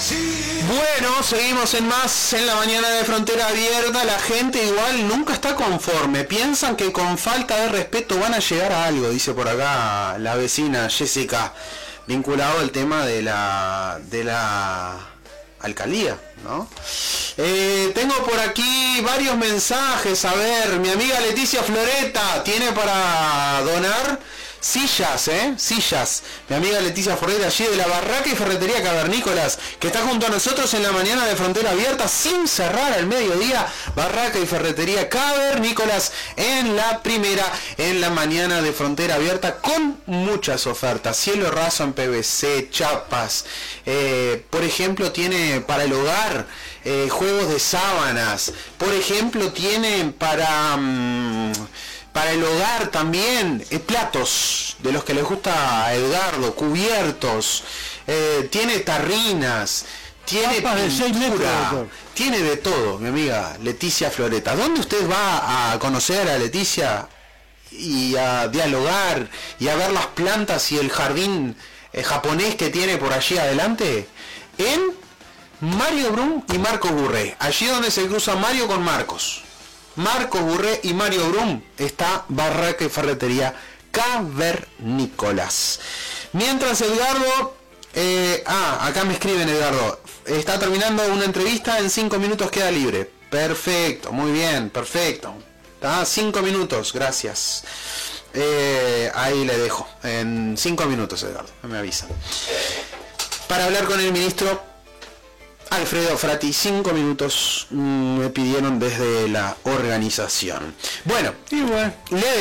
Bueno, seguimos en más en la mañana de Frontera Abierta. La gente igual nunca está conforme. Piensan que con falta de respeto van a llegar a algo, dice por acá la vecina Jessica, vinculado al tema de la alcaldía, ¿no? Tengo por aquí varios mensajes. A ver, mi amiga Leticia Floreta tiene para donar sillas, sillas. Mi amiga Leticia Floreta, allí de la Barraca y Ferretería Cavernícolas, que está junto a nosotros en la mañana de Frontera Abierta, sin cerrar al mediodía. Barraca y Ferretería Cavernícolas en la primera, en la mañana de Frontera Abierta, con muchas ofertas. Cielo raso en PVC, chapas. Por ejemplo, tiene para el hogar juegos de sábanas. Por ejemplo, tiene para el hogar también platos de los que les gusta a Edgardo, cubiertos, tiene tarrinas, tiene pintura, tiene de todo, mi amiga Leticia Floreta. ¿Dónde usted va a conocer a Leticia y a dialogar y a ver las plantas y el jardín japonés que tiene por allí adelante? En Mario Brum y Marcos Burré, allí donde se cruza Mario con Marcos Burré y Mario Brum, está Barraca y Ferretería Cavernícolas. Mientras Edgardo, acá me escriben Edgardo, está terminando una entrevista, en 5 minutos queda libre. Perfecto, muy bien, perfecto. 5 minutos, gracias. Ahí le dejo, en 5 minutos Edgardo, me avisan. Para hablar con el ministro Alfredo Frati, 5 minutos me pidieron desde la organización. Bueno, le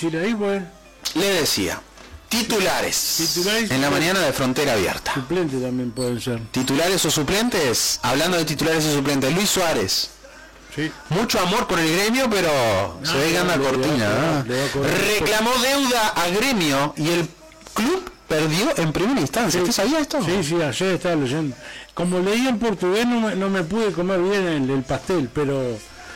decía, titulares en la mañana de Frontera Abierta. Suplentes también pueden ser. ¿Titulares o suplentes? Hablando de titulares y suplentes, Luis Suárez. Sí. Mucho amor por el Gremio, pero se ve que anda cortina. Reclamó deuda a Gremio y el club perdió en primera instancia. ¿Usted sabía esto? Sí, ayer estaba leyendo. Como leí en portugués no me pude comer bien el pastel, pero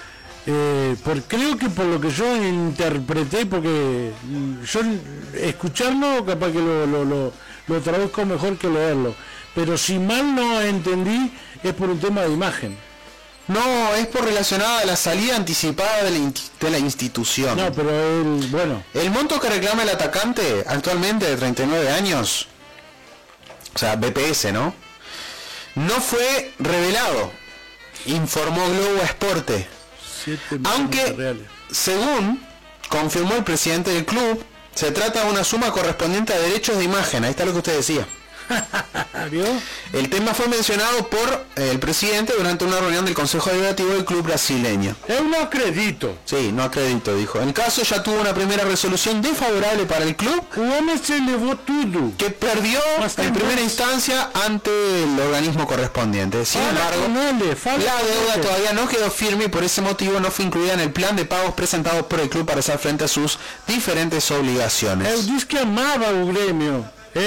creo que por lo que yo interpreté, porque yo escucharlo capaz que lo traduzco mejor que leerlo, pero si mal no entendí es por un tema de imagen. No, es por relacionado a la salida anticipada de la institución. No, pero el monto que reclama el atacante actualmente de 39 años, o sea, BPS, ¿no? No fue revelado, informó Globo Esporte. Aunque, según confirmó el presidente del club, se trata de una suma correspondiente a derechos de imagen. Ahí está lo que usted decía. ¿Vio? El tema fue mencionado por el presidente durante una reunión del Consejo Deliberativo del club brasileño. Yo no acredito. Sí, no acredito, dijo. El caso ya tuvo una primera resolución desfavorable para el club. Se llevó todo. Que perdió en primera instancia ante el organismo correspondiente. Sin embargo, la deuda todavía no quedó firme y por ese motivo no fue incluida en el plan de pagos presentado por el club para hacer frente a sus diferentes obligaciones. Él dice que amaba al Gremio.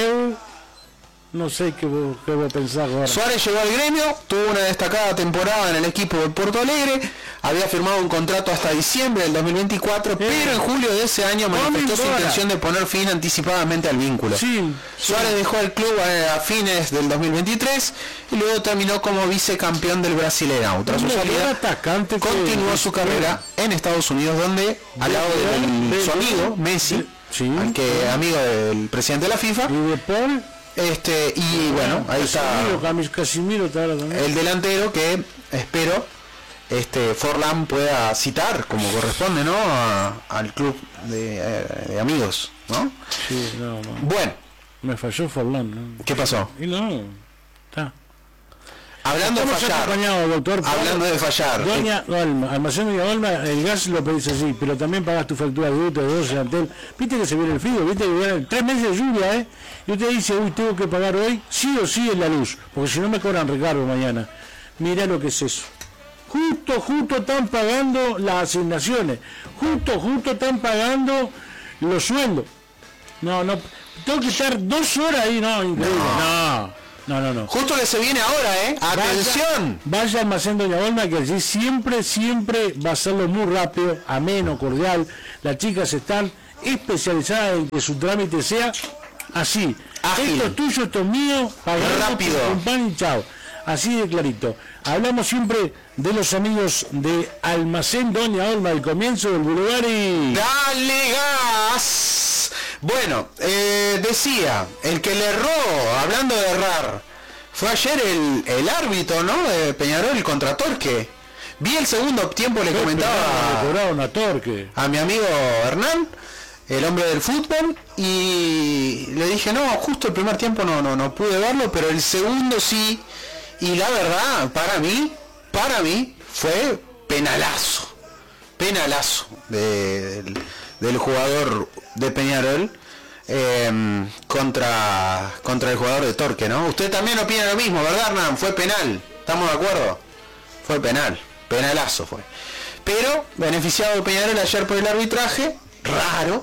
No sé qué voy a pensar ahora. Suárez llegó al Gremio, tuvo una destacada temporada en el equipo de Porto Alegre, había firmado un contrato hasta diciembre del 2024, pero en julio de ese año manifestó su intención de poner fin anticipadamente al vínculo. Suárez dejó el club a fines del 2023 y luego terminó como vicecampeón del Brasileirão. Tras su salida, continuó su carrera en Estados Unidos, donde al lado de su amigo Messi, amigo del presidente de la FIFA, y de Paul, y bueno, ahí Casimiro el delantero que espero Forlán pueda citar como corresponde, ¿no? Al club de amigos, ¿no? Sí, no. Bueno, me falló Forlán, ¿no? ¿Qué pasó? Y no, está. Hablando de fallar, Doña Olma, Almacén Doña Olma, el gas lo pedís así, pero también pagás tu factura de UTE, de 12, Antel. Viste que se viene el frío, viste que vienen 3 meses de lluvia, y usted dice, tengo que pagar hoy, sí o sí en la luz, porque si no me cobran recargo mañana. Mirá lo que es eso. Justo están pagando las asignaciones, justo están pagando los sueldos. No, tengo que estar 2 horas ahí, no, increíble, no. Justo que se viene ahora, atención. Vaya al Almacén Doña Olma, que allí siempre va a hacerlo muy rápido, ameno, cordial. Las chicas están especializadas en que su trámite sea así. Ágil. Esto es tuyo, esto es mío, rápido. Un pan y chao. así de clarito. Hablamos siempre de los amigos de Almacén Doña Olma, el comienzo del Boulevard y... ¡Dale gas! Bueno, decía, el que le erró, hablando de errar, fue ayer el árbitro, ¿no? De Peñarol contra Torque. Vi el segundo tiempo, le comentaba a Torque, a mi amigo Hernán, el hombre del fútbol, y le dije, no, justo el primer tiempo no pude verlo, pero el segundo sí, y la verdad, para mí fue penalazo del jugador de Peñarol contra el jugador de Torque, ¿no? Usted también opina lo mismo, ¿verdad, Hernán? Fue penal, ¿estamos de acuerdo? Fue penalazo fue. Pero beneficiado de Peñarol ayer por el arbitraje, raro,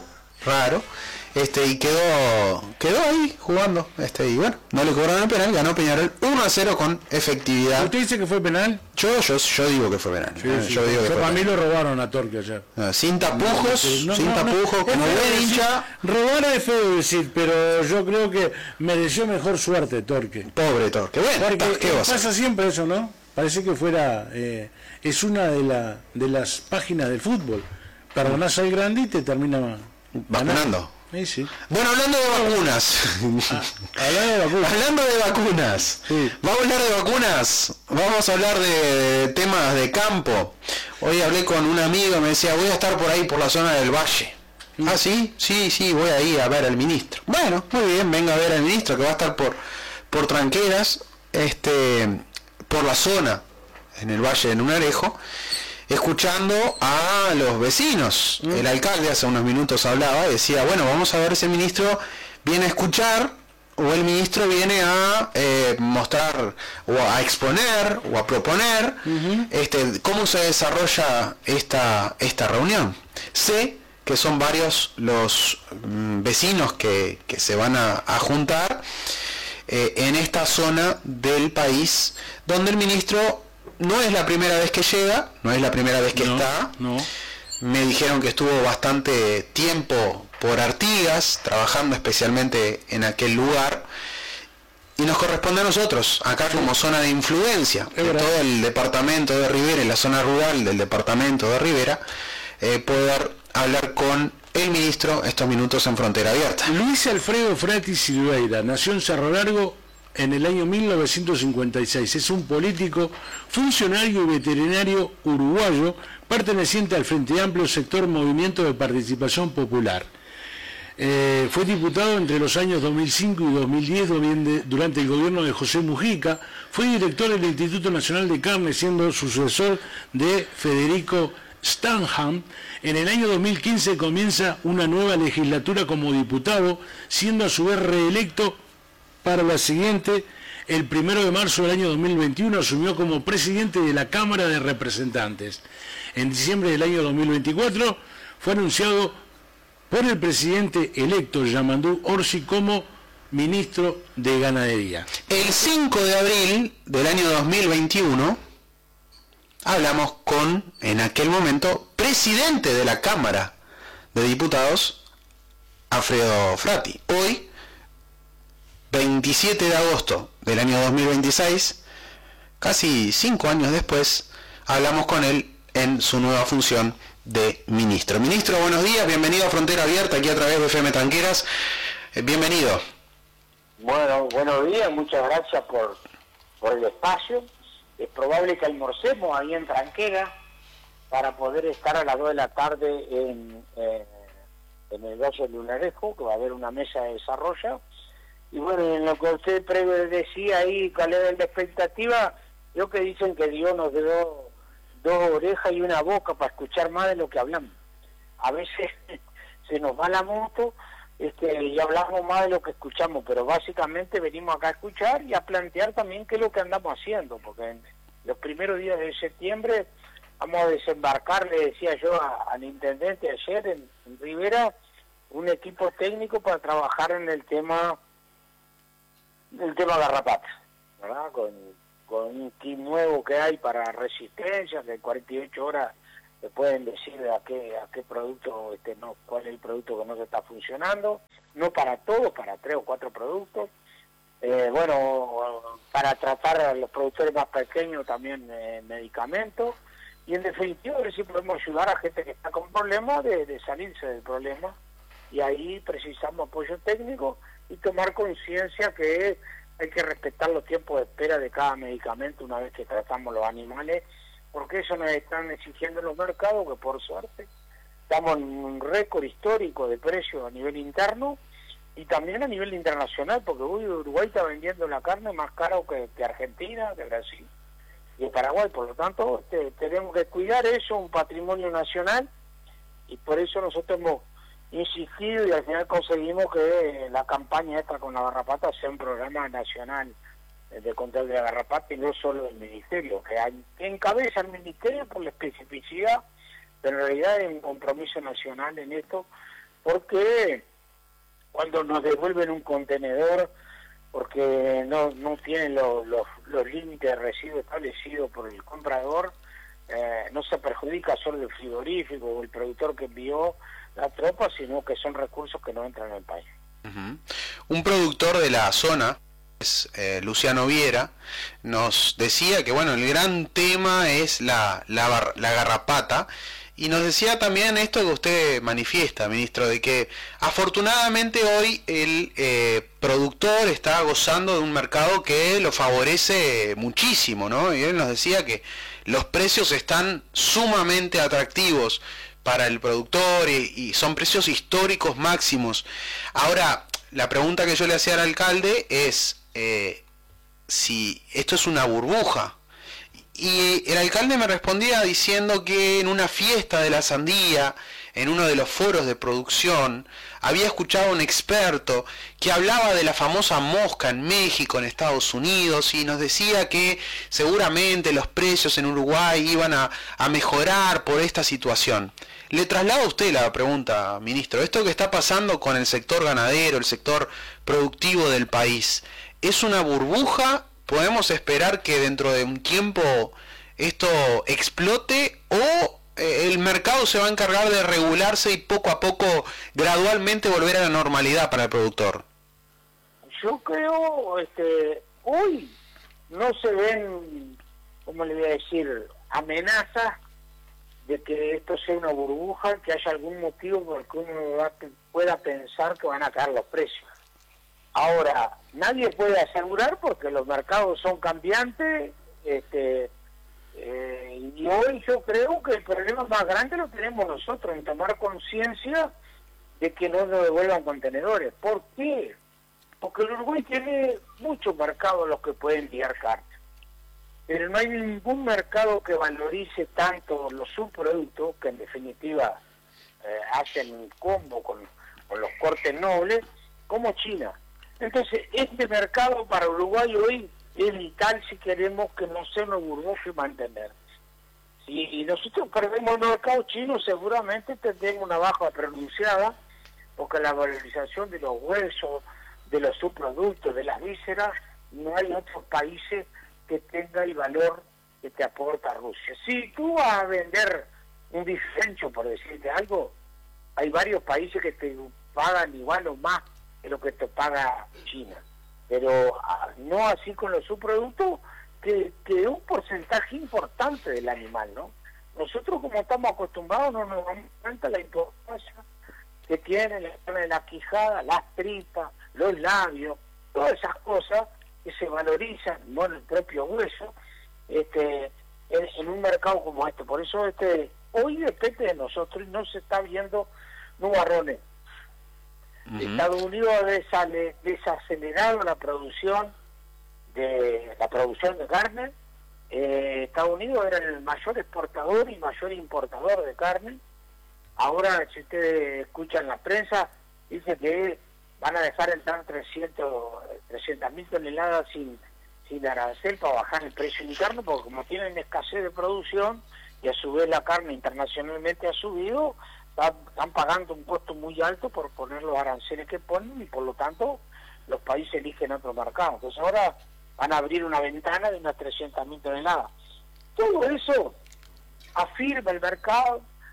y quedó ahí jugando, y bueno, no le cobraron el penal, ganó Peñarol 1-0 con efectividad. ¿Usted dice que fue penal? Yo digo que fue penal. Sí, yo digo que para mí lo robaron a Torque ayer. Sin tapujos, como buen hincha. Robar es feo decir, pero yo creo que mereció mejor suerte Torque. Pobre Torque. Bueno, porque pasa siempre eso, ¿no? Parece que fuera, es una de las páginas del fútbol. Perdonás al grande y te termina vacunando. Sí. Bueno, hablando de vacunas. Hablando de vacunas. Sí. Vamos a hablar de vacunas. Vamos a hablar de temas de campo. Hoy hablé con un amigo, me decía, voy a estar por ahí, por la zona del Valle. Ah, ¿sí? Sí, voy a ir a ver al ministro. Bueno, muy bien, venga a ver al ministro, que va a estar por Tranqueras, por la zona, en el Valle de Nunarejo, escuchando a los vecinos. El alcalde hace unos minutos hablaba y decía, bueno, vamos a ver si el ministro viene a escuchar o el ministro viene a mostrar o a exponer o a proponer cómo se desarrolla esta reunión. Sé que son varios los vecinos que se van a juntar en esta zona del país, donde el ministro no es la primera vez que llega, no es la primera vez que está. No. Me dijeron que estuvo bastante tiempo por Artigas, trabajando especialmente en aquel lugar, y nos corresponde a nosotros, acá como zona de influencia de todo el departamento de Rivera y la zona rural del departamento de Rivera, poder hablar con el ministro estos minutos en Frontera Abierta. Luis Alfredo Frati Silveira nació en Cerro Largo en el año 1956. Es un político, funcionario y veterinario uruguayo perteneciente al Frente Amplio Sector Movimiento de Participación Popular. Fue diputado entre los años 2005 y 2010 durante el gobierno de José Mujica. Fue director del Instituto Nacional de Carne, siendo sucesor de Federico Stanham. En el año 2015 comienza una nueva legislatura como diputado, siendo a su vez reelecto para la siguiente. El 1 de marzo del año 2021 asumió como presidente de la Cámara de Representantes. En diciembre del año 2024 fue anunciado por el presidente electo Yamandú Orsi como ministro de Ganadería. El 5 de abril del año 2021 hablamos con, en aquel momento, presidente de la Cámara de Diputados, Alfredo Frati. Hoy, 27 de agosto del año 2026, casi 5 años después, hablamos con él en su nueva función de ministro. Ministro, buenos días, bienvenido a Frontera Abierta, aquí a través de FM Tranqueras. Bienvenido. Bueno, buenos días, muchas gracias por el espacio. Es probable que almorcemos ahí en Tranquera para poder estar a las 2 de la tarde en el Valle de Lunarejo, que va a haber una mesa de desarrollo. Y bueno, en lo que usted decía ahí, cuál es la expectativa, yo que dicen que Dios nos dio 2 orejas y una boca para escuchar más de lo que hablamos. A veces se nos va la moto y hablamos más de lo que escuchamos, pero básicamente venimos acá a escuchar y a plantear también qué es lo que andamos haciendo, porque en los primeros días de septiembre vamos a desembarcar, le decía yo al intendente ayer en Rivera, un equipo técnico para trabajar en el tema garrapata, ¿verdad? Con un kit nuevo que hay para resistencia, que en 48 horas le pueden decir a qué producto, cuál es el producto que no se está funcionando, no para todos, para 3 o 4 productos. para tratar a los productores más pequeños también medicamentos, y en definitiva ver si podemos ayudar a gente que está con problemas de salirse del problema, y ahí precisamos apoyo técnico y tomar conciencia que hay que respetar los tiempos de espera de cada medicamento una vez que tratamos los animales, porque eso nos están exigiendo los mercados, que por suerte estamos en un récord histórico de precios a nivel interno y también a nivel internacional, porque hoy Uruguay está vendiendo la carne más cara que Argentina, que Brasil y Paraguay. Por lo tanto, tenemos que cuidar eso, un patrimonio nacional, y por eso nosotros hemos insistido y al final conseguimos que la campaña esta con la garrapata sea un programa nacional de control de la garrapata y no solo del ministerio, que encabeza el ministerio por la especificidad, pero en realidad hay un compromiso nacional en esto, porque cuando nos devuelven un contenedor porque no tienen los límites de residuo establecidos por el comprador, no se perjudica solo el frigorífico o el productor que envió la tropa, sino que son recursos que no entran en el país. Un productor de la zona, Luciano Viera, nos decía que bueno, el gran tema es la garrapata, y nos decía también esto que usted manifiesta, ministro, de que afortunadamente hoy el productor está gozando de un mercado que lo favorece muchísimo, ¿no? Y él nos decía que los precios están sumamente atractivos para el productor y son precios históricos máximos. Ahora, la pregunta que yo le hacía al alcalde es si esto es una burbuja. Y el alcalde me respondía diciendo que en una fiesta de la sandía, en uno de los foros de producción, había escuchado a un experto que hablaba de la famosa mosca en México, en Estados Unidos, y nos decía que seguramente los precios en Uruguay iban a mejorar por esta situación. Le traslado a usted la pregunta, ministro. Esto que está pasando con el sector ganadero, el sector productivo del país, ¿es una burbuja? ¿Podemos esperar que dentro de un tiempo esto explote o el mercado se va a encargar de regularse y poco a poco gradualmente volver a la normalidad para el productor? Yo creo, hoy no se ven, ¿cómo le voy a decir?, amenazas de que esto sea una burbuja, que haya algún motivo por el que uno pueda pensar que van a caer los precios. Ahora, nadie puede asegurar porque los mercados son cambiantes, y hoy yo creo que el problema más grande lo tenemos nosotros, en tomar conciencia de que no nos devuelvan contenedores. ¿Por qué? Porque el Uruguay tiene muchos mercados en los que pueden enviar carne, pero no hay ningún mercado que valorice tanto los subproductos, que en definitiva hacen un combo con los cortes nobles, como China. Entonces, este mercado para Uruguay hoy es vital si queremos que no sea una burbuja y mantener. Si nosotros perdemos el mercado chino, seguramente tendremos una baja pronunciada, porque la valorización de los huesos, de los subproductos, de las vísceras, no hay otros países que tenga el valor que te aporta Rusia. Si tú vas a vender un bifencho, por decirte algo, hay varios países que te pagan igual o más que lo que te paga China, pero no así con los subproductos, que un porcentaje importante del animal, ¿no? Nosotros, como estamos acostumbrados, no nos damos cuenta la importancia que tiene la zona de la quijada, las tripas, los labios, todas esas cosas que se valorizan, bueno, el propio hueso, en un mercado como este. Por eso hoy depende de nosotros y no se está viendo nubarrones. Estados Unidos ha desacelerado la producción de carne. Estados Unidos era el mayor exportador y mayor importador de carne. Ahora, si ustedes escuchan la prensa, dice que van a dejar entrar 300.000 toneladas sin arancel para bajar el precio interno, porque como tienen escasez de producción y a su vez la carne internacionalmente ha subido, están pagando un costo muy alto por poner los aranceles que ponen, y por lo tanto los países eligen otro mercado. Entonces ahora van a abrir una ventana de unas 300.000 toneladas. Todo eso afirma el mercado,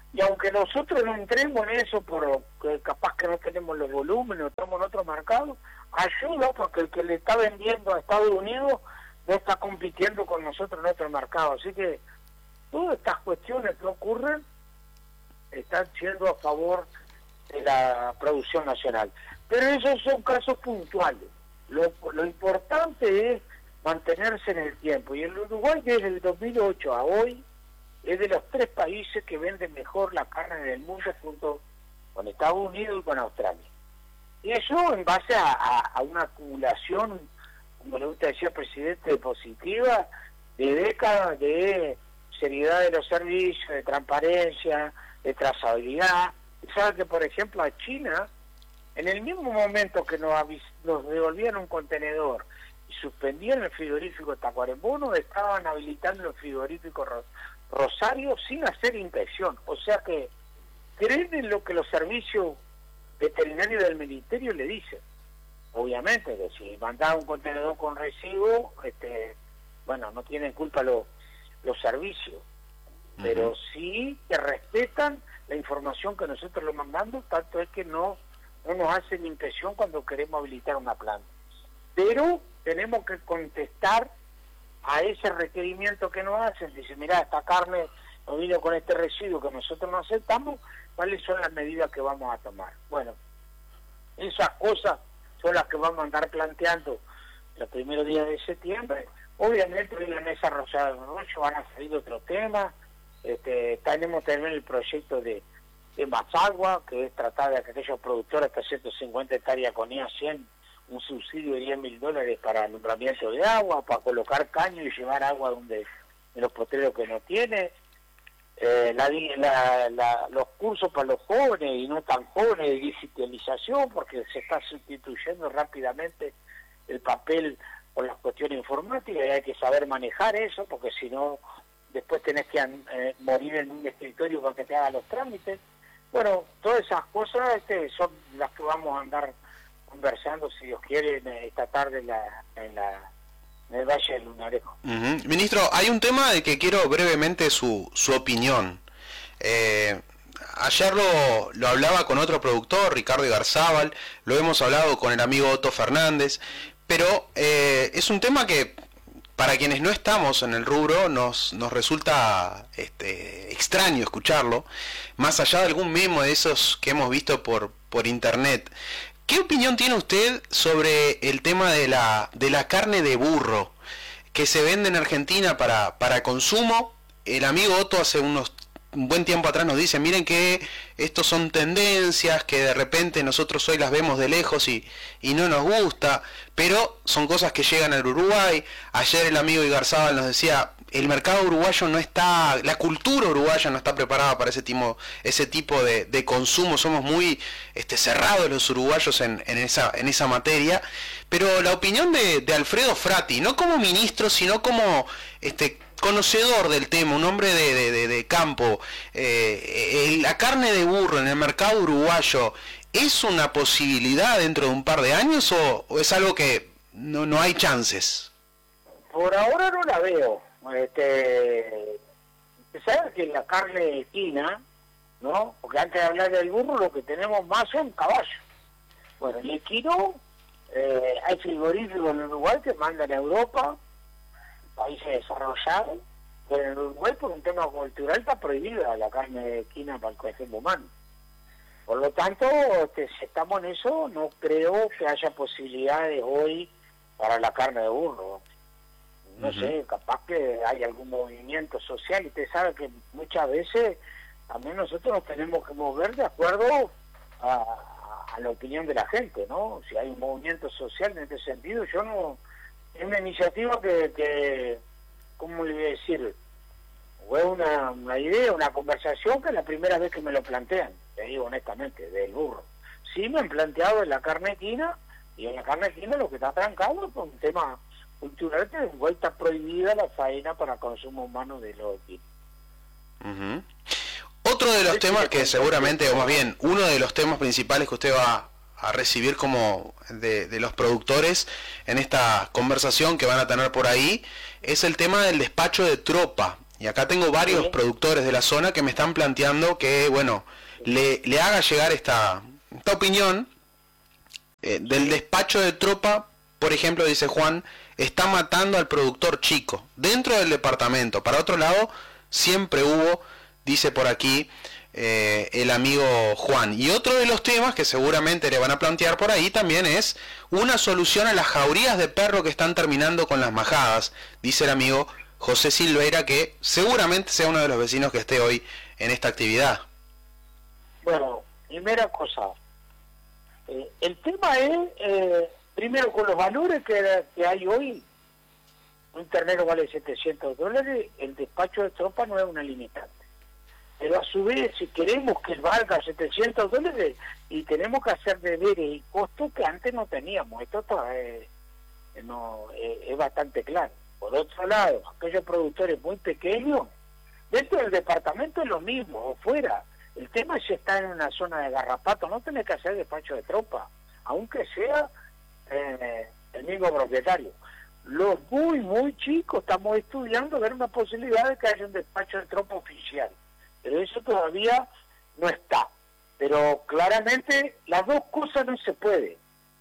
Y aunque nosotros no entremos en eso, porque capaz que no tenemos los volúmenes, no estamos en otro mercado, ayuda porque el que le está vendiendo a Estados Unidos no está compitiendo con nosotros en otro mercado. Así que todas estas cuestiones que ocurren están siendo a favor de la producción nacional. Pero esos son casos puntuales. Lo importante es mantenerse en el tiempo. Y el Uruguay, desde el 2008 a hoy, es de los 3 países que venden mejor la carne del mundo, junto con Estados Unidos y con Australia. Y eso en base a una acumulación, como le gusta decir al presidente, positiva, de décadas de seriedad de los servicios, de transparencia, de trazabilidad. Y sabe que, por ejemplo, a China, en el mismo momento que nos devolvían un contenedor y suspendían el frigorífico Tacuarembó, nos estaban habilitando el frigorífico Rosario sin hacer inspección. O sea que creen en lo que los servicios veterinarios del ministerio le dicen. Obviamente que si mandaba un contenedor con residuo, bueno, no tienen culpa los servicios, pero sí que respetan la información que nosotros le mandamos, tanto es que no nos hacen inspección cuando queremos habilitar una planta. Pero tenemos que contestar a ese requerimiento que nos hacen. Dice, mirá, esta carne nos vino con este residuo que nosotros no aceptamos, ¿cuáles son las medidas que vamos a tomar? Bueno, esas cosas son las que vamos a andar planteando los primeros días de septiembre. Obviamente en la mesa Rosada de Rocho van a salir otros temas. Tenemos también el proyecto de Mazagua, que es tratar de que aquellos productores hasta 150 hectáreas con IA 100, un subsidio de $10.000 para alumbramiento de agua, para colocar caño y llevar agua donde en los potreros que no tiene, los cursos para los jóvenes y no tan jóvenes de digitalización, porque se está sustituyendo rápidamente el papel por las cuestiones informáticas y hay que saber manejar eso, porque si no después tenés que morir en un escritorio para que te haga los trámites. Bueno, todas esas cosas son las que vamos a andar conversando, si Dios quiere, esta tarde en el Valle del Lunarejo. Ministro, hay un tema de que quiero brevemente su opinión. Ayer lo hablaba con otro productor, Ricardo Igarzábal, lo hemos hablado con el amigo Otto Fernández, pero es un tema que para quienes no estamos en el rubro nos resulta extraño escucharlo, más allá de algún memo de esos que hemos visto por internet. ¿Qué opinión tiene usted sobre el tema de la carne de burro que se vende en Argentina para consumo? El amigo Otto hace un buen tiempo atrás nos dice, miren que estos son tendencias que de repente nosotros hoy las vemos de lejos y no nos gusta, pero son cosas que llegan al Uruguay. Ayer el amigo Igarzábal nos decía, el mercado uruguayo no está, la cultura uruguaya no está preparada para ese tipo de consumo. Somos muy cerrados los uruguayos en esa materia. Pero la opinión de Alfredo Frati, no como ministro, sino como conocedor del tema, un hombre de campo, la carne de burro en el mercado uruguayo, ¿es una posibilidad dentro de un par de años o es algo que no hay chances? Por ahora no la veo. Sabes que la carne equina, ¿no? Porque antes de hablar del burro, lo que tenemos más son caballos. Bueno, el equino, hay frigoríficos en Uruguay que mandan a Europa, países desarrollados, pero en Uruguay por un tema cultural está prohibida la carne equina para el consumo humano. Por lo tanto, si estamos en eso, no creo que haya posibilidades hoy para la carne de burro. No sé, capaz que hay algún movimiento social, y usted sabe que muchas veces también nosotros nos tenemos que mover de acuerdo a la opinión de la gente, ¿no? Si hay un movimiento social en este sentido, yo no... Es una iniciativa que ¿cómo le voy a decir? Fue una idea, una conversación que es la primera vez que me lo plantean, te digo honestamente, del burro. Sí me han planteado en la carne equina, y en la carne equina lo que está trancado es un tema cultural, que de vuelta prohibida la faena para consumo humano de los equinos. Otro de los temas que seguramente, o más bien, uno de los temas principales que usted va a recibir como de los productores en esta conversación que van a tener por ahí, es el tema del despacho de tropa. Y acá tengo varios productores de la zona que me están planteando que, bueno, le haga llegar esta opinión del despacho de tropa, por ejemplo, dice Juan, está matando al productor chico dentro del departamento. Para otro lado, siempre hubo, dice por aquí el amigo Juan. Y otro de los temas que seguramente le van a plantear por ahí también es una solución a las jaurías de perro que están terminando con las majadas, dice el amigo José Silveira, que seguramente sea uno de los vecinos que esté hoy en esta actividad. Bueno, primera cosa, el tema es, primero, con los valores que hay hoy, un ternero vale $700, el despacho de tropa no es una limitante. Pero a su vez, si queremos que valga $700, y tenemos que hacer deberes y costos que antes no teníamos, esto es bastante claro. Por otro lado, aquellos productores muy pequeños, dentro del departamento es lo mismo, o fuera. El tema es si está en una zona de garrapato, no tenés que hacer despacho de tropa, aunque sea el mismo propietario. Los muy chicos estamos estudiando ver una posibilidad de que haya un despacho de tropa oficial, pero eso todavía no está. Pero claramente las dos cosas no se pueden.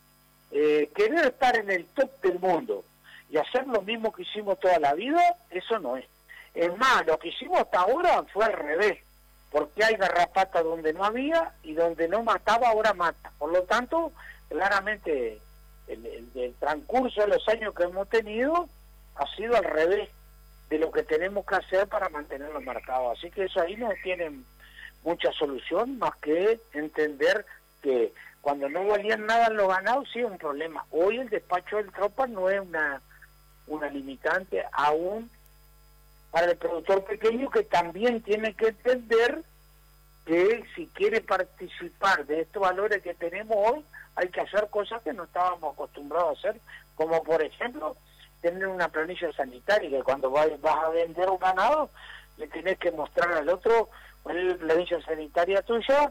Querer estar en el top del mundo y hacer lo mismo que hicimos toda la vida, eso no es. Es más, lo que hicimos hasta ahora fue al revés, porque hay garrapata donde no había y donde no mataba, ahora mata. Por lo tanto, claramente el transcurso de los años que hemos tenido ha sido al revés de lo que tenemos que hacer para mantener los mercados. Así que eso ahí no tiene mucha solución más que entender que cuando no valían nada los ganados sí es un problema. Hoy el despacho del tropa no es una limitante aún para el productor pequeño, que también tiene que entender que si quiere participar de estos valores que tenemos hoy, hay que hacer cosas que no estábamos acostumbrados a hacer, como por ejemplo tener una planilla sanitaria, que cuando vas a vender un ganado le tenés que mostrar al otro cuál es la planilla sanitaria tuya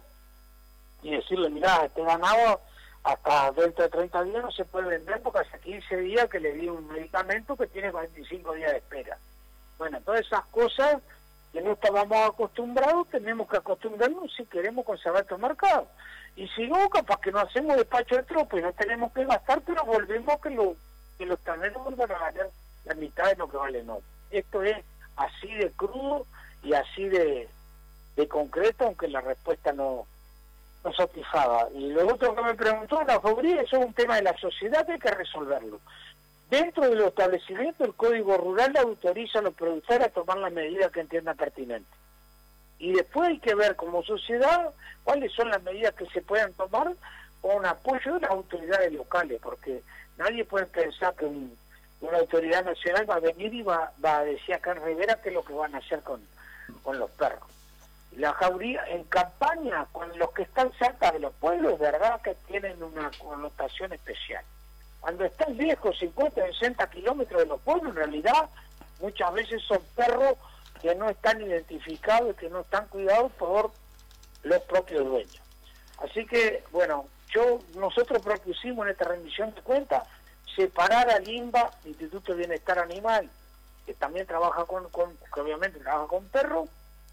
y decirle, mirá, este ganado hasta dentro de 30 días no se puede vender porque hace 15 días que le di un medicamento que tiene 45 días de espera. Bueno, todas esas cosas que no estábamos acostumbrados, tenemos que acostumbrarnos si queremos conservar estos mercados. Y si no, capaz que no hacemos despacho de tropa y no tenemos que gastar, pero volvemos que los terneros vuelvan a ganar la mitad de lo que valen hoy. Esto es así de crudo y así de concreto, aunque la respuesta no satisfaga. Y lo otro que me preguntó, la jauría, eso es un tema de la sociedad que hay que resolverlo. Dentro de los establecimientos, el Código Rural autoriza a los productores a tomar las medidas que entiendan pertinentes. Y después hay que ver como sociedad cuáles son las medidas que se pueden tomar con apoyo de las autoridades locales, porque nadie puede pensar que una autoridad nacional va a venir y va a decir acá en Rivera qué es lo que van a hacer con los perros. La jauría en campaña, con los que están cerca de los pueblos, es verdad que tienen una connotación especial. Cuando están lejos, 50, 60 kilómetros de los pueblos, en realidad muchas veces son perros que no están identificados y que no están cuidados por los propios dueños. Así que, bueno, nosotros propusimos en esta rendición de cuentas separar al INBA, Instituto de Bienestar Animal, que también trabaja que obviamente trabaja con perros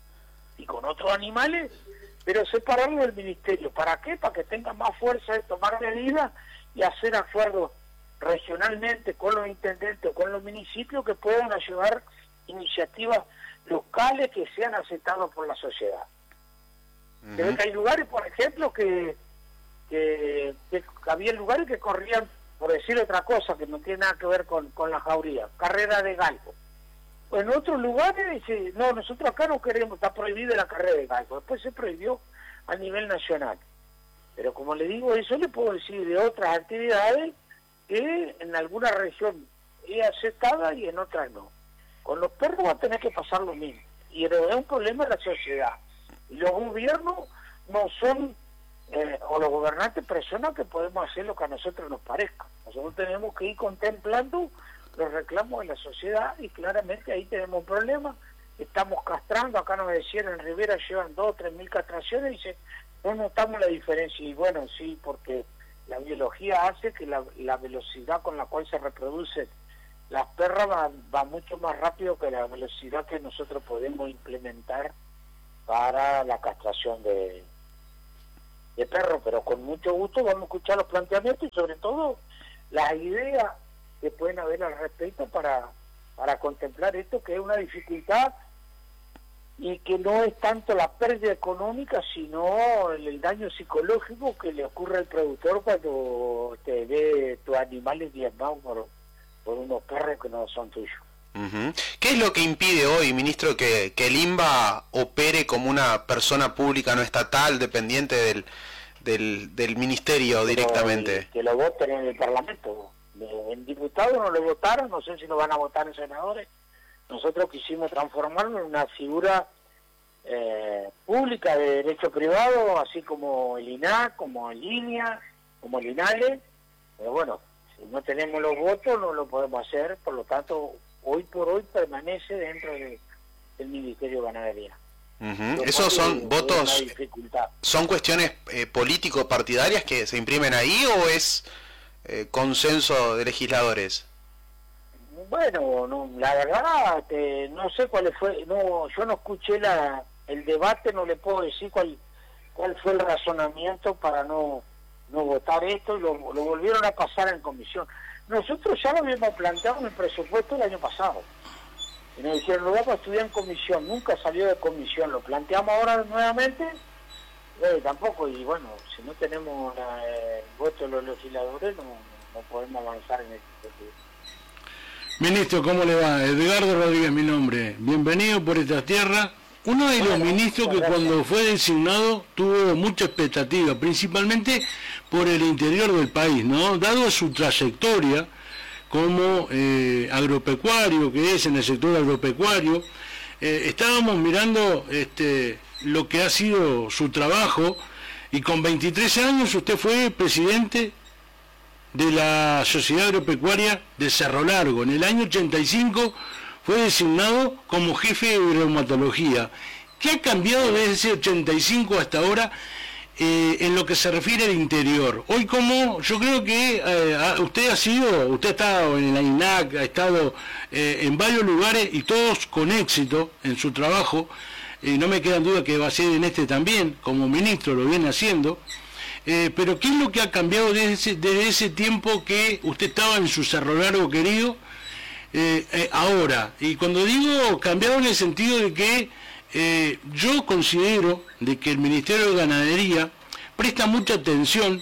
y con otros animales, pero separarlo del ministerio. ¿Para qué? Para que tenga más fuerza de tomar medidas y hacer acuerdos regionalmente con los intendentes o con los municipios que puedan ayudar iniciativas locales que sean aceptadas por la sociedad. Pero que hay lugares, por ejemplo, que había lugares que corrían, por decir otra cosa que no tiene nada que ver con la jauría, carrera de galgo. En otros lugares dice, no, nosotros acá no queremos, está prohibida la carrera de galgo. Después se prohibió a nivel nacional. Pero como le digo, eso le puedo decir de otras actividades que en alguna región es aceptada y en otras no. Con los perros va a tener que pasar lo mismo. Y es un problema de la sociedad. Y los gobiernos no son, o los gobernantes presionan que podemos hacer lo que a nosotros nos parezca. Nosotros tenemos que ir contemplando los reclamos de la sociedad y claramente ahí tenemos un problema. Estamos castrando, acá nos decían en Rivera llevan 2.000 o 3.000 castraciones y dice, no notamos la diferencia. Y bueno, sí, porque la biología hace que la velocidad con la cual se reproducen las perras va mucho más rápido que la velocidad que nosotros podemos implementar para la castración de perros, pero con mucho gusto vamos a escuchar los planteamientos y sobre todo las ideas que pueden haber al respecto para contemplar esto, que es una dificultad y que no es tanto la pérdida económica, sino el daño psicológico que le ocurre al productor cuando te ve tus animales diezmados por unos perros que no son tuyos. ¿Qué es lo que impide hoy, ministro, que el INBA opere como una persona pública no estatal, dependiente del ministerio directamente? Que lo voten en el Parlamento. En diputados no lo votaron, no sé si lo van a votar en senadores. Nosotros quisimos transformarlo en una figura pública de derecho privado, así como el INAC, como el INEA, como el INALE. Pero bueno, si no tenemos los votos no lo podemos hacer, por lo tanto hoy por hoy permanece dentro del Ministerio de Ganadería. ¿Esos son votos, son cuestiones político-partidarias que se imprimen ahí o es consenso de legisladores? Bueno, no, la verdad no sé cuál fue, no, yo no escuché el debate, no le puedo decir cuál fue el razonamiento para no votar esto, y lo volvieron a pasar en comisión. Nosotros ya lo habíamos planteado en el presupuesto el año pasado. Y nos dijeron, lo vamos a estudiar en comisión, nunca salió de comisión, lo planteamos ahora nuevamente, tampoco, y bueno, si no tenemos el voto de los legisladores, no podemos avanzar en este sentido. Ministro, ¿cómo le va? Edgardo Rodríguez, mi nombre. Bienvenido por esta tierra. Uno de los ministros que cuando fue designado tuvo mucha expectativa, principalmente por el interior del país, ¿no? Dado su trayectoria como agropecuario, que es en el sector agropecuario, estábamos mirando lo que ha sido su trabajo, y con 23 años usted fue presidente de la Sociedad Agropecuaria de Cerro Largo. En el año 85 fue designado como jefe de bromatología. ¿Qué ha cambiado desde ese 85 hasta ahora en lo que se refiere al interior? Hoy, como yo creo que usted ha estado en la INAC, ha estado en varios lugares y todos con éxito en su trabajo, y no me queda duda que va a ser en este también, como ministro lo viene haciendo. Pero ¿qué es lo que ha cambiado desde ese tiempo que usted estaba en su Cerro Largo querido ahora? Y cuando digo cambiado en el sentido de que yo considero de que el Ministerio de Ganadería presta mucha atención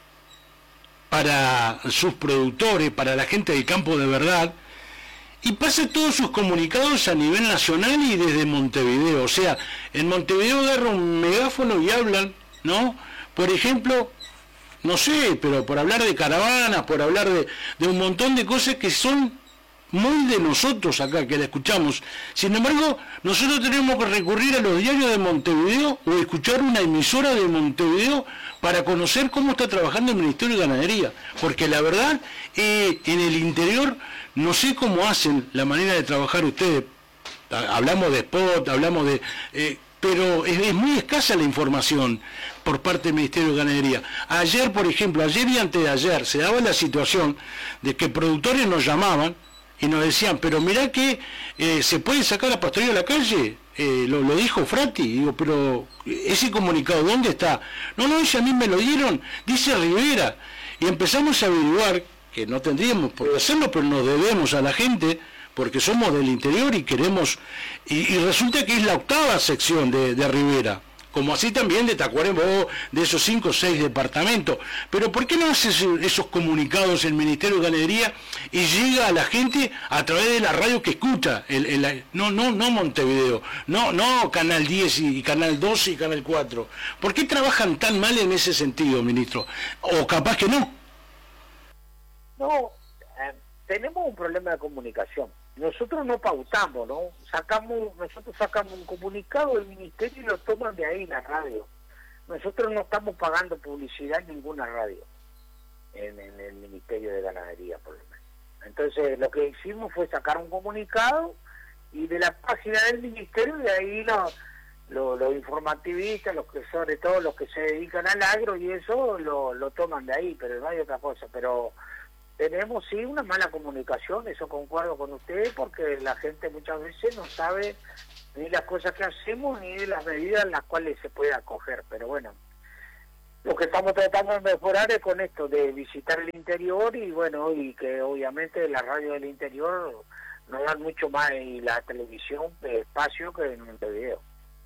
para sus productores, para la gente del campo de verdad, y pasa todos sus comunicados a nivel nacional y desde Montevideo. O sea, en Montevideo agarran un megáfono y hablan, ¿no? Por ejemplo, no sé, pero por hablar de caravanas, por hablar de un montón de cosas que son muy de nosotros acá, que la escuchamos. Sin embargo, nosotros tenemos que recurrir a los diarios de Montevideo o escuchar una emisora de Montevideo para conocer cómo está trabajando el Ministerio de Ganadería. Porque la verdad, en el interior, no sé cómo hacen la manera de trabajar ustedes. Hablamos de spot, hablamos de... pero es muy escasa la información por parte del Ministerio de Ganadería. Ayer, por ejemplo, ayer y antes de ayer, se daba la situación de que productores nos llamaban y nos decían, pero mirá que se puede sacar la pastorela a la calle, lo dijo Frati. Digo, pero ese comunicado, ¿dónde está? No, ese a mí me lo dieron, dice Rivera. Y empezamos a averiguar, que no tendríamos por qué hacerlo, pero nos debemos a la gente, porque somos del interior y queremos, y resulta que es la octava sección de Rivera, como así también de Tacuarembó, de esos 5 o 6 departamentos. Pero ¿por qué no hace esos comunicados el Ministerio de Ganadería y llega a la gente a través de la radio que escucha? No Montevideo, no Canal 10 y Canal 12 y Canal 4. ¿Por qué trabajan tan mal en ese sentido, ministro? O capaz que no. No, tenemos un problema de comunicación. Nosotros no pautamos, ¿no? Nosotros sacamos un comunicado del ministerio y lo toman de ahí la radio. Nosotros no estamos pagando publicidad en ninguna radio, en el Ministerio de Ganadería, por lo menos. Entonces, lo que hicimos fue sacar un comunicado y de la página del ministerio, de ahí los informativistas, sobre todo los que se dedican al agro y eso, lo toman de ahí, pero no hay otra cosa. Pero tenemos sí una mala comunicación, eso concuerdo con usted, porque la gente muchas veces no sabe ni las cosas que hacemos ni de las medidas en las cuales se puede acoger, pero bueno, lo que estamos tratando de mejorar es con esto, de visitar el interior y bueno, y que obviamente la radio del interior nos dan mucho más y la televisión de espacio que en el video.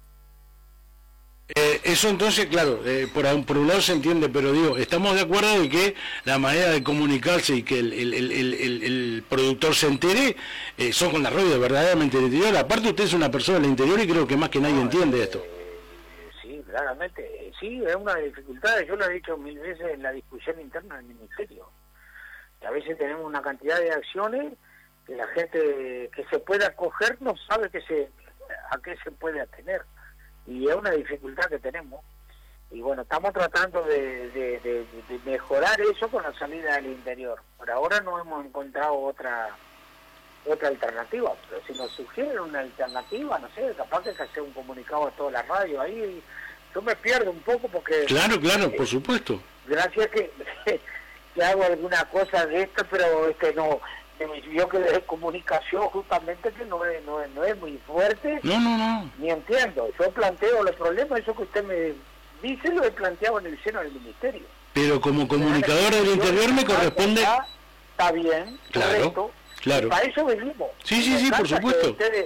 Eso entonces, claro, por un lado se entiende, pero digo, estamos de acuerdo de que la manera de comunicarse y que el productor se entere son con la radio verdaderamente del interior. Aparte usted es una persona del interior y creo que más que nadie entiende esto. Sí, claramente, sí, es una dificultad, yo lo he dicho 1000 veces en la discusión interna del ministerio, que a veces tenemos una cantidad de acciones que la gente que se puede acoger no sabe a qué se puede atener. Y es una dificultad que tenemos. Y bueno, estamos tratando de mejorar eso con la salida del interior. Por ahora no hemos encontrado otra alternativa, pero si nos sugieren una alternativa, no sé, capaz que hacer un comunicado a toda la radio ahí, yo me pierdo un poco porque... Claro, por supuesto. Gracias que hago alguna cosa de esto, pero no... Yo que de comunicación justamente que no es muy fuerte, no, ni entiendo. Yo planteo los problemas, eso que usted me dice lo he planteado en el seno del ministerio. Pero como comunicador del interior me corresponde... Está bien, claro, correcto. claro. Para eso venimos. Sí, por supuesto. Ustedes,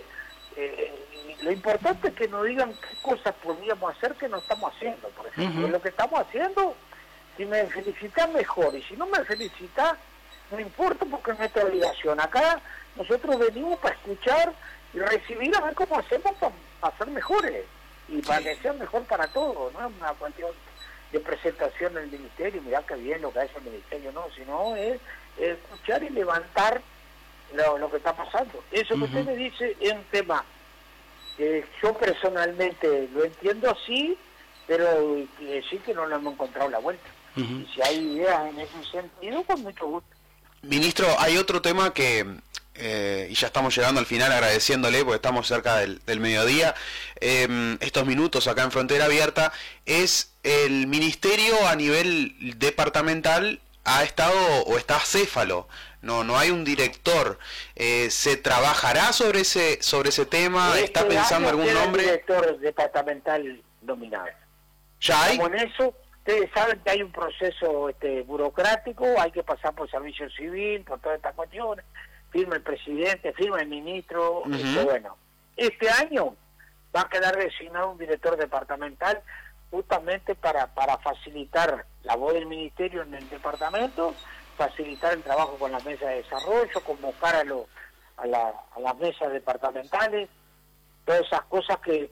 lo importante es que nos digan qué cosas podríamos hacer que no estamos haciendo, por ejemplo. Lo que estamos haciendo, si me felicitan mejor, y si no me felicitan, no importa porque es nuestra obligación. Acá nosotros venimos para escuchar y recibir a ver cómo hacemos para ser mejores y para que sea mejor para todos. No es una cuestión de presentación del ministerio, mirá que bien lo que hace el ministerio, no, sino es escuchar y levantar lo que está pasando. Eso que usted me dice es un tema que yo personalmente lo entiendo así, pero sí que no le hemos encontrado la vuelta. Y si hay ideas en ese sentido, con mucho gusto. Ministro, hay otro tema que, y ya estamos llegando al final agradeciéndole, porque estamos cerca del mediodía, estos minutos acá en Frontera Abierta, es el ministerio a nivel departamental ha estado o está acéfalo, no hay un director. ¿Se trabajará sobre ese tema? ¿Está pensando algún nombre? Director departamental nominado. ¿Ya hay? Como en eso, ustedes saben que hay un proceso burocrático, hay que pasar por servicio civil, por todas estas cuestiones, firma el presidente, firma el ministro, bueno. Este año va a quedar designado un director departamental justamente para facilitar la voz del ministerio en el departamento, facilitar el trabajo con las mesas de desarrollo, convocar a las mesas departamentales, todas esas cosas que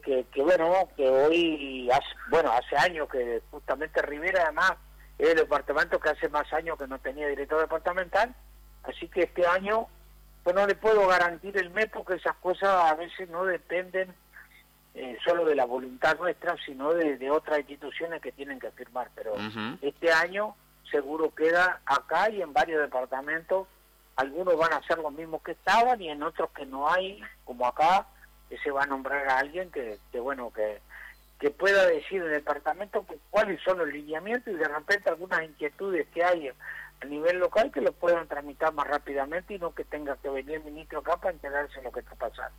hoy, hace años que justamente Rivera además es el departamento que hace más años que no tenía director departamental, así que este año pues no le puedo garantir el mes porque esas cosas a veces no dependen solo de la voluntad nuestra, sino de otras instituciones que tienen que firmar, pero este año seguro queda acá y en varios departamentos, algunos van a ser los mismos que estaban y en otros que no hay, como acá, que se va a nombrar a alguien que pueda decir en el departamento cuáles son los lineamientos y de repente algunas inquietudes que hay a nivel local que lo puedan tramitar más rápidamente y no que tenga que venir el ministro acá para enterarse de lo que está pasando.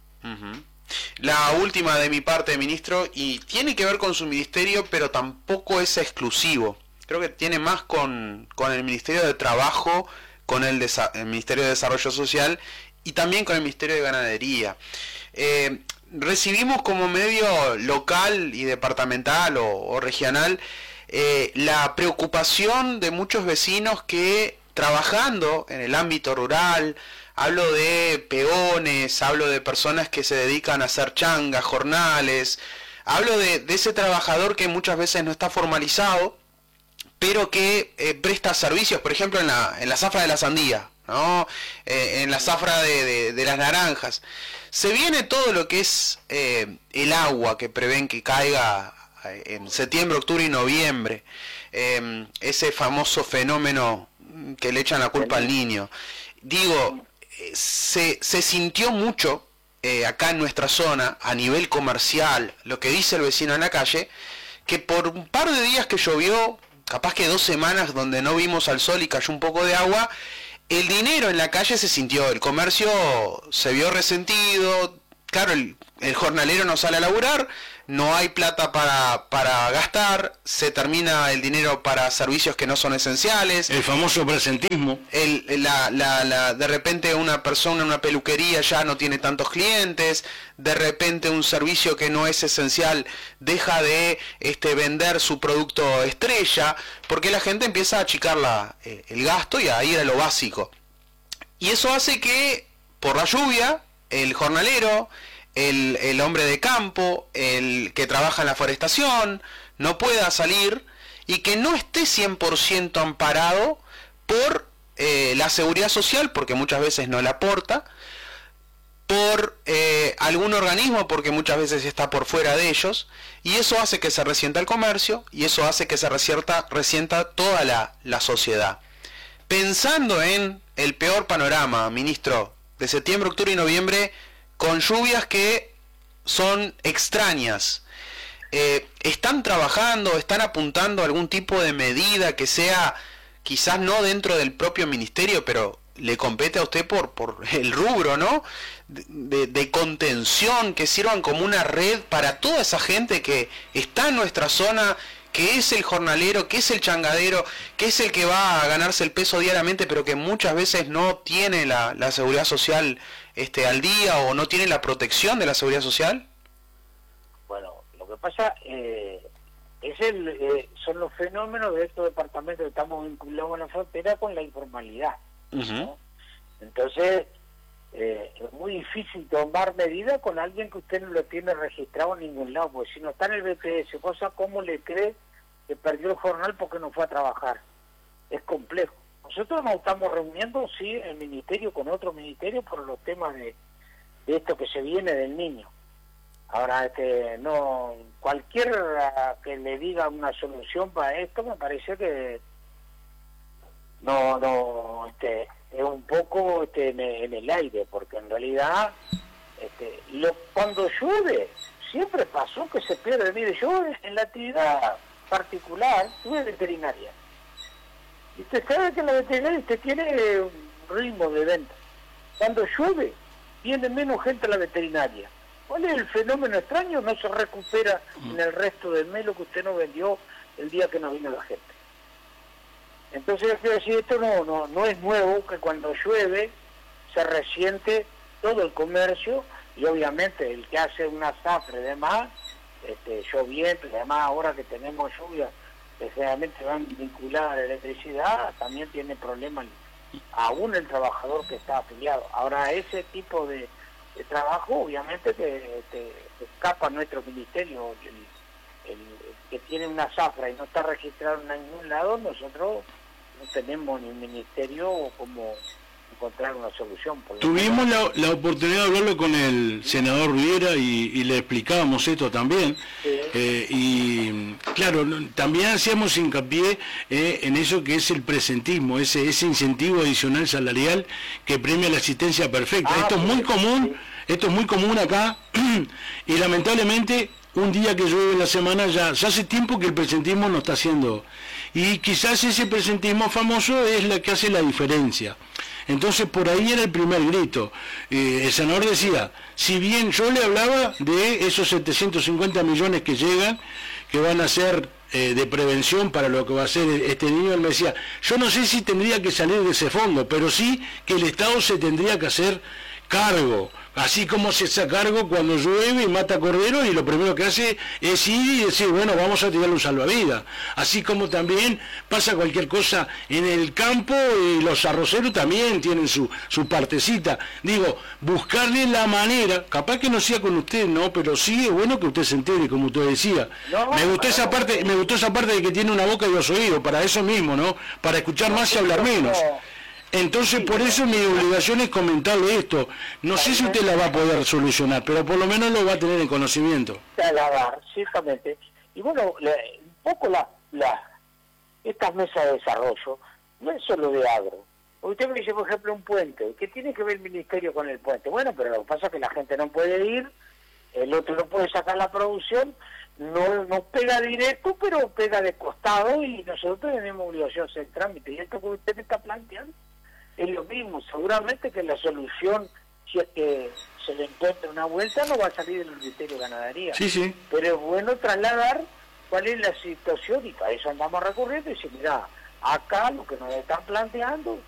La última de mi parte, ministro, y tiene que ver con su ministerio, pero tampoco es exclusivo. Creo que tiene más con el Ministerio de Trabajo, con el Ministerio de Desarrollo Social y también con el Ministerio de Ganadería. Recibimos como medio local y departamental o regional la preocupación de muchos vecinos que trabajando en el ámbito rural, hablo de peones, hablo de personas que se dedican a hacer changas, jornales, hablo de ese trabajador que muchas veces no está formalizado, pero que presta servicios, por ejemplo en la zafra de la sandía, ¿no? En la zafra de las naranjas. Se viene todo lo que es el agua que prevén que caiga en septiembre, octubre y noviembre, ese famoso fenómeno que le echan la culpa al niño. Digo, se sintió mucho acá en nuestra zona, a nivel comercial, lo que dice el vecino en la calle, que por un par de días que llovió, capaz que 2 semanas donde no vimos al sol y cayó un poco de agua, el dinero en la calle se sintió, el comercio se vio resentido, claro, el jornalero no sale a laburar, no hay plata para gastar, se termina el dinero para servicios que no son esenciales. El famoso presentismo. De repente una persona, una peluquería ya no tiene tantos clientes, de repente un servicio que no es esencial deja de vender su producto estrella, porque la gente empieza a achicar el gasto y a ir a lo básico. Y eso hace que, por la lluvia, el jornalero, el hombre de campo, el que trabaja en la forestación, no pueda salir y que no esté 100% amparado por la seguridad social, porque muchas veces no la aporta, por algún organismo, porque muchas veces está por fuera de ellos, y eso hace que se resienta el comercio, y eso hace que se resienta toda la sociedad. Pensando en el peor panorama, ministro, de septiembre, octubre y noviembre, con lluvias que son extrañas, ¿están trabajando, están apuntando a algún tipo de medida que sea, quizás no dentro del propio ministerio, pero le compete a usted por el rubro, ¿no? De contención, que sirvan como una red para toda esa gente que está en nuestra zona, que es el jornalero, que es el changadero, que es el que va a ganarse el peso diariamente, pero que muchas veces no tiene la seguridad social al día, o no tiene la protección de la seguridad social? Bueno, lo que pasa son los fenómenos de estos departamentos que estamos vinculados a la frontera con la informalidad, ¿no? Entonces es muy difícil tomar medidas con alguien que usted no lo tiene registrado en ningún lado, porque si no está en el BPS, cosa, ¿cómo le cree que perdió el jornal porque no fue a trabajar? Es complejo. Nosotros nos estamos reuniendo, sí, en el ministerio con otro ministerio por los temas de esto que se viene del niño. Ahora, no, cualquiera que le diga una solución para esto, me parece que es un poco en el aire, porque en realidad cuando llueve siempre pasó que se pierde. Mire, yo en la actividad particular tuve veterinaria, y usted sabe que en la veterinaria usted tiene un ritmo de venta. Cuando llueve viene menos gente a la veterinaria. ¿Cuál es el fenómeno extraño? No se recupera en el resto del mes lo que usted no vendió el día que no vino la gente. Entonces, quiero decir, esto no es nuevo, que cuando llueve se resiente todo el comercio, y obviamente el que hace una zafra y demás, lloviendo, y además ahora que tenemos lluvias que generalmente van vinculadas a la electricidad, también tiene problemas, aún el trabajador que está afiliado. Ahora, ese tipo de trabajo, obviamente, que escapa a nuestro ministerio. El que tiene una zafra y no está registrado en ningún lado, nosotros no tenemos ni un ministerio como encontrar una solución. Tuvimos la oportunidad de hablarlo con el senador Riera y le explicábamos esto también. Sí. Y claro, también hacíamos hincapié en eso que es el presentismo, ese incentivo adicional salarial que premia la asistencia perfecta. Esto es muy común, sí. Esto es muy común acá, y lamentablemente un día que llueve en la semana ya hace tiempo que el presentismo no está haciendo, y quizás ese presentismo famoso es la que hace la diferencia. Entonces por ahí era el primer grito. El senador decía, si bien yo le hablaba de esos 750 millones que llegan, que van a ser de prevención para lo que va a ser este niño, él me decía, yo no sé si tendría que salir de ese fondo, pero sí que el Estado se tendría que hacer cargo, así como se hace cargo cuando llueve y mata corderos y lo primero que hace es ir y decir, bueno, vamos a tirarle un salvavidas, así como también pasa cualquier cosa en el campo, y los arroceros también tienen su partecita. Digo, buscarle la manera, capaz que no sea con usted, no, pero sí es bueno que usted se entere, como usted decía. Me gustó esa parte de que tiene una boca y dos oídos, para eso mismo, ¿no? Para escuchar más y hablar menos. Entonces, por eso mi obligación es comentarle esto. No sé si usted la va a poder solucionar, pero por lo menos lo va a tener en conocimiento. Ciertamente. Y bueno, un poco estas mesas de desarrollo no es solo de agro. Usted me dice, por ejemplo, un puente. ¿Qué tiene que ver el ministerio con el puente? Bueno, pero lo que pasa es que la gente no puede ir, el otro no puede sacar la producción, no pega directo, pero pega de costado, y nosotros tenemos obligación de hacer trámite. Y esto que usted me está planteando es lo mismo. Seguramente que la solución, si es que se le encuentra una vuelta, no va a salir del Ministerio de Ganadería. Sí, sí. Pero es bueno trasladar cuál es la situación y para eso andamos recorriendo y decir, mira, acá lo que nos están planteando